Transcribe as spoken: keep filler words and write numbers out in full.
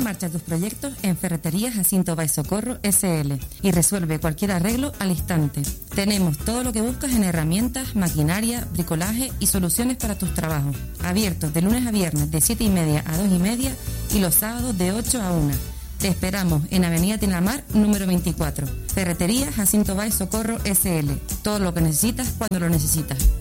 marcha tus proyectos en Ferretería Jacinto Báez Socorro S L y resuelve cualquier arreglo al instante. Tenemos todo lo que buscas en herramientas, maquinaria, bricolaje y soluciones para tus trabajos. Abiertos de lunes a viernes de siete y media a dos y media y los sábados de ocho a una. Te esperamos en Avenida Tinamar, número veinticuatro. Ferretería Jacinto Báez Socorro S L. Todo lo que necesitas cuando lo necesitas.